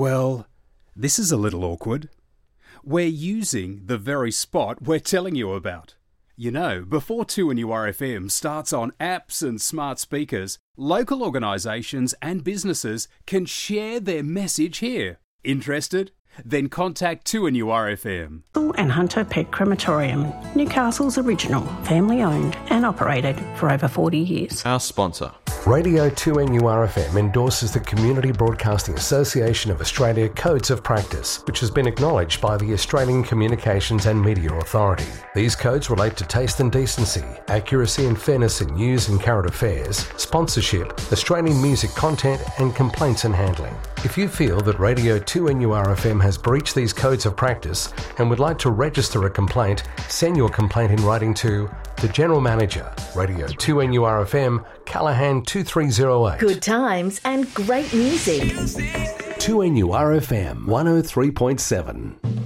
Well, this is a little awkward. We're using the very spot we're telling you about. You know, before 2NURFM starts on apps and smart speakers, local organisations and businesses can share their message here. Interested? Then contact 2NURFM. And Hunter Pet Crematorium, Newcastle's original, family owned and operated for over 40 years. Our sponsor. Radio 2NURFM endorses the Community Broadcasting Association of Australia Codes of Practice, which has been acknowledged by the Australian Communications and Media Authority. These codes relate to taste and decency, accuracy and fairness in news and current affairs, sponsorship, Australian music content and complaints and handling. If you feel that Radio 2NURFM has breached these codes of practice and would like to register a complaint, send your complaint in writing to the General Manager, Radio 2NURFM, Callaghan 2308. Good times and great music. 2NURFM 103.7.